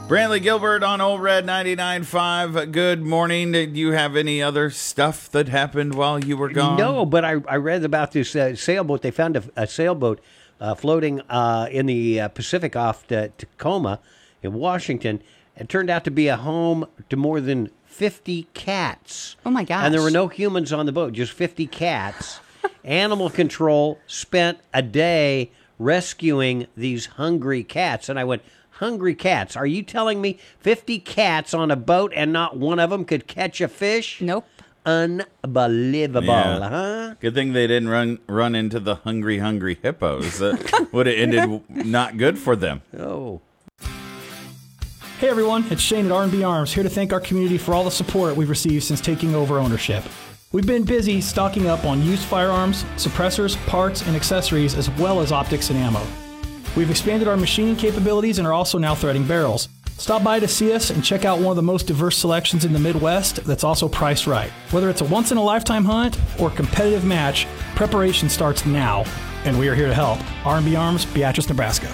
Brantley Gilbert on Old Red 99.5. Good morning. Did you have any other stuff that happened while you were gone? No, but I read about this sailboat. They found a sailboat floating in the Pacific off Tacoma in Washington. It turned out to be a home to more than 50 cats. Oh, my gosh. And there were no humans on the boat, just 50 cats. Animal control spent a day rescuing these hungry cats. And I went, hungry cats? Are you telling me 50 cats on a boat and not one of them could catch a fish? Nope. Unbelievable, huh? Good thing they didn't run into the hungry hippos. That would have ended not good for them. Oh. Hey everyone, it's Shane at R&B Arms, here to thank our community for all the support we've received since taking over ownership. We've been busy stocking up on used firearms, suppressors, parts, and accessories, as well as optics and ammo. We've expanded our machining capabilities and are also now threading barrels. Stop by to see us and check out one of the most diverse selections in the Midwest that's also priced right. Whether it's a once-in-a-lifetime hunt or competitive match, preparation starts now, and we are here to help. R&B Arms, Beatrice, Nebraska.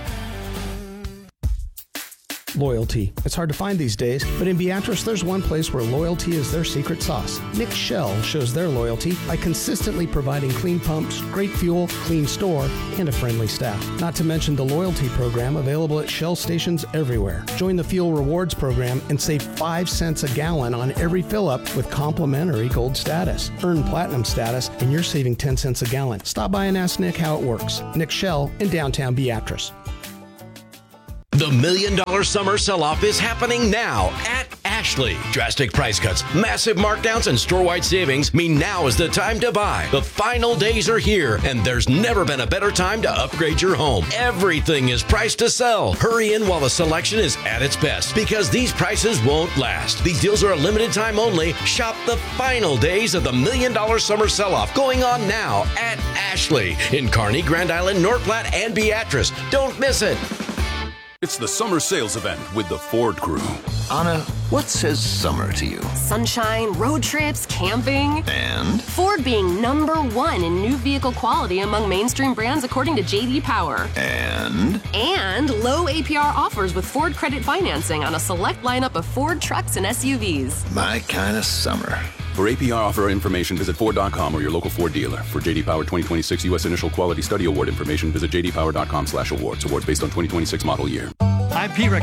Loyalty. It's hard to find these days, but in Beatrice, there's one place where loyalty is their secret sauce. Nick Shell shows their loyalty by consistently providing clean pumps, great fuel, clean store, and a friendly staff. Not to mention the loyalty program available at Shell stations everywhere. Join the Fuel Rewards program and save 5 cents a gallon on every fill-up with complimentary gold status. Earn platinum status, and you're saving 10 cents a gallon. Stop by and ask Nick how it works. Nick Shell in downtown Beatrice. The $1 Million Summer Sell-Off is happening now at Ashley. Drastic price cuts, massive markdowns, and store-wide savings mean now is the time to buy. The final days are here, and there's never been a better time to upgrade your home. Everything is priced to sell. Hurry in while the selection is at its best, because these prices won't last. These deals are a limited time only. Shop the final days of the $1 Million Summer Sell-Off going on now at Ashley in Kearney, Grand Island, North Platte, and Beatrice. Don't miss it. It's the summer sales event with the Ford Crew. Anna, what says summer to you? Sunshine, road trips, camping. And? Ford being #1 in new vehicle quality among mainstream brands according to J.D. Power. And? And low APR offers with Ford credit financing on a select lineup of Ford trucks and SUVs. My kind of summer. For APR offer information, visit Ford.com or your local Ford dealer. For J.D. Power 2026 U.S. Initial Quality Study Award information, visit jdpower.com/awards. Awards based on 2026 model year. IP